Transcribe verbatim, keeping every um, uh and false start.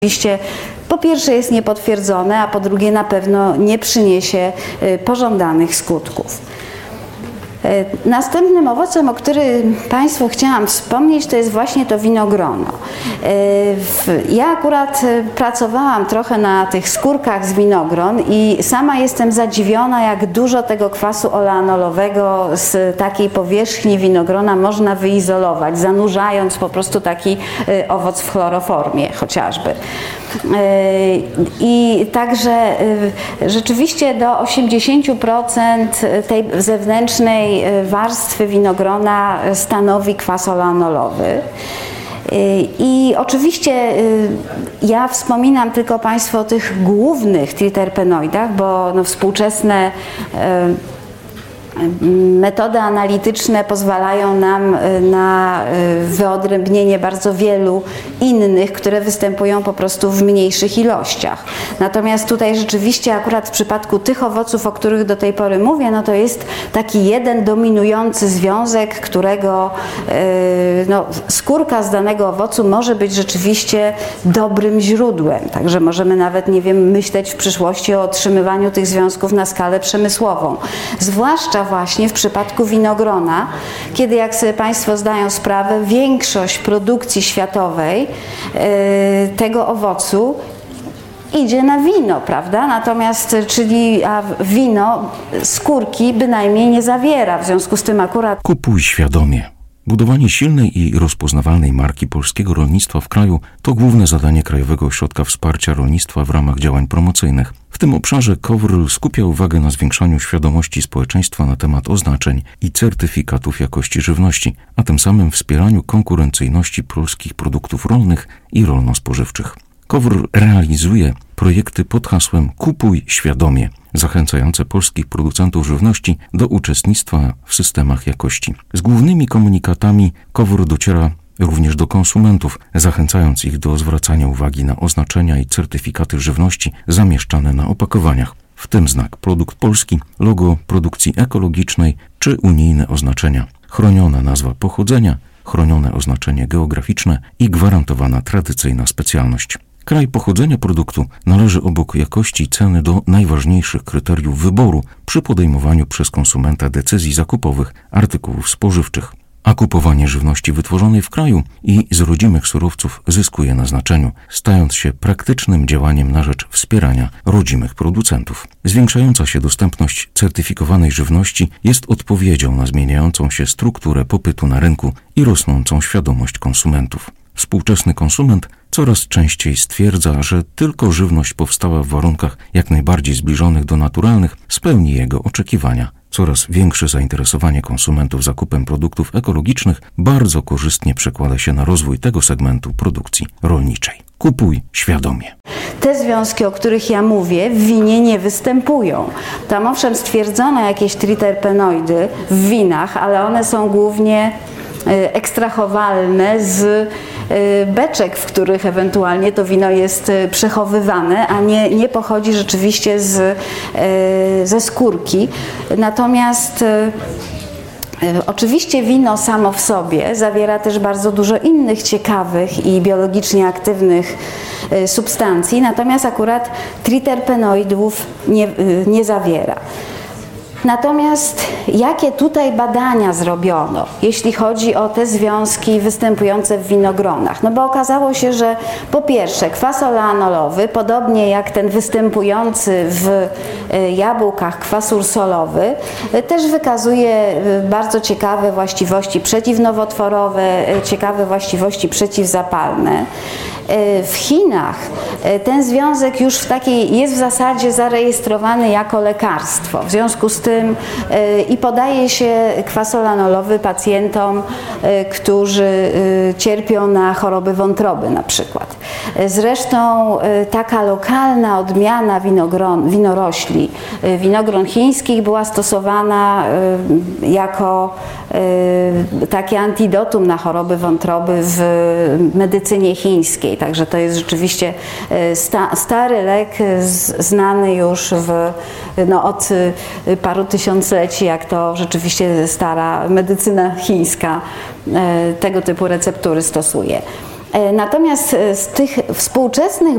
Oczywiście po pierwsze jest niepotwierdzone, a po drugie na pewno nie przyniesie pożądanych skutków. Następnym owocem, o którym Państwu chciałam wspomnieć, to jest właśnie to winogrono. Ja akurat pracowałam trochę na tych skórkach z winogron i sama jestem zadziwiona, jak dużo tego kwasu oleanolowego z takiej powierzchni winogrona można wyizolować, zanurzając po prostu taki owoc w chloroformie chociażby. I także rzeczywiście do osiemdziesięciu procent tej zewnętrznej warstwy winogrona stanowi kwas oleanolowy. I oczywiście ja wspominam tylko Państwu o tych głównych triterpenoidach, bo no współczesne metody analityczne pozwalają nam na wyodrębnienie bardzo wielu innych, które występują po prostu w mniejszych ilościach. Natomiast tutaj rzeczywiście akurat w przypadku tych owoców, o których do tej pory mówię, no to jest taki jeden dominujący związek, którego no, skórka z danego owocu może być rzeczywiście dobrym źródłem. Także możemy nawet, nie wiem, myśleć w przyszłości o otrzymywaniu tych związków na skalę przemysłową. Zwłaszcza właśnie w przypadku winogrona, kiedy, jak sobie Państwo zdają sprawę, większość produkcji światowej tego owocu idzie na wino, prawda? Natomiast, czyli a wino skórki bynajmniej nie zawiera, w związku z tym akurat... Kupuj świadomie. Budowanie silnej i rozpoznawalnej marki polskiego rolnictwa w kraju to główne zadanie Krajowego Ośrodka Wsparcia Rolnictwa w ramach działań promocyjnych. W tym obszarze KOWR skupia uwagę na zwiększaniu świadomości społeczeństwa na temat oznaczeń i certyfikatów jakości żywności, a tym samym wspieraniu konkurencyjności polskich produktów rolnych i rolno-spożywczych. KOWR realizuje projekty pod hasłem Kupuj świadomie, zachęcające polskich producentów żywności do uczestnictwa w systemach jakości. Z głównymi komunikatami KOWR dociera również do konsumentów, zachęcając ich do zwracania uwagi na oznaczenia i certyfikaty żywności zamieszczane na opakowaniach, w tym znak produkt polski, logo produkcji ekologicznej czy unijne oznaczenia, chroniona nazwa pochodzenia, chronione oznaczenie geograficzne i gwarantowana tradycyjna specjalność. Kraj pochodzenia produktu należy obok jakości i ceny do najważniejszych kryteriów wyboru przy podejmowaniu przez konsumenta decyzji zakupowych artykułów spożywczych. A kupowanie żywności wytworzonej w kraju i z rodzimych surowców zyskuje na znaczeniu, stając się praktycznym działaniem na rzecz wspierania rodzimych producentów. Zwiększająca się dostępność certyfikowanej żywności jest odpowiedzią na zmieniającą się strukturę popytu na rynku i rosnącą świadomość konsumentów. Współczesny konsument coraz częściej stwierdza, że tylko żywność powstała w warunkach jak najbardziej zbliżonych do naturalnych spełni jego oczekiwania. Coraz większe zainteresowanie konsumentów zakupem produktów ekologicznych bardzo korzystnie przekłada się na rozwój tego segmentu produkcji rolniczej. Kupuj świadomie. Te związki, o których ja mówię, w winie nie występują. Tam owszem stwierdzono jakieś triterpenoidy w winach, ale one są głównie ekstrahowalne z beczek, w których ewentualnie to wino jest przechowywane, a nie, nie pochodzi rzeczywiście z, ze skórki. Natomiast oczywiście wino samo w sobie zawiera też bardzo dużo innych ciekawych i biologicznie aktywnych substancji, natomiast akurat triterpenoidów nie, nie zawiera. Natomiast jakie tutaj badania zrobiono, jeśli chodzi o te związki występujące w winogronach? No bo okazało się, że po pierwsze kwas oleanolowy, podobnie jak ten występujący w jabłkach kwas ursolowy, też wykazuje bardzo ciekawe właściwości przeciwnowotworowe, ciekawe właściwości przeciwzapalne. W Chinach ten związek już w takiej jest w zasadzie zarejestrowany jako lekarstwo. W związku z tym i podaje się kwas oleanolowy pacjentom, którzy cierpią na choroby wątroby na przykład. Zresztą taka lokalna odmiana winogron, winorośli, winogron chińskich była stosowana jako takie antidotum na choroby wątroby w medycynie chińskiej. Także to jest rzeczywiście sta, stary lek, z, znany już w, no, od paru tysiącleci, jak to rzeczywiście stara medycyna chińska tego typu receptury stosuje. Natomiast z tych współczesnych